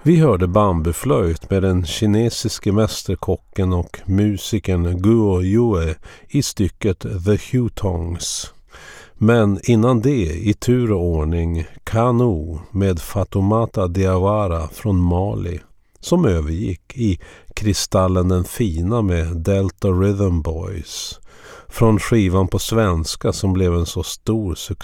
Vi hörde bambuflöjt med den kinesiske mästerkocken och musikern Guo Yue i stycket The Hutongs. Men innan det, i tur och ordning, Kanu med Fatoumata Diawara från Mali, som övergick i Kristallen den fina med Delta Rhythm Boys, från skivan på svenska som blev en så stor succé.